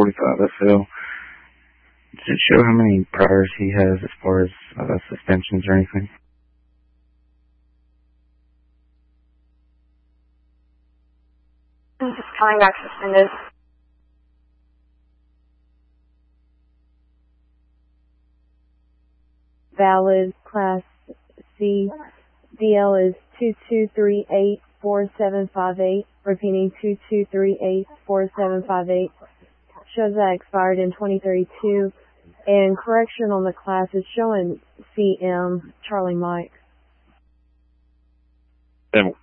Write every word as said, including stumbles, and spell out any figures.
forty-five F L. Does it show how many priors he has as far as uh, suspensions or anything? I'm just coming back suspended. Valid Class C. D L is two two three eight four seven five eight. Repeating two two three eight four seven five eight. Shows that expired in twenty thirty-two. And correction on the class is showing C M, Charlie Mike. And